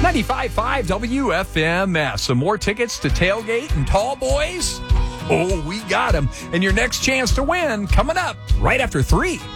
95.5 WFMS. Some more tickets to Tailgate and Tall Boys? Oh, we got them. And your next chance to win coming up right after 3.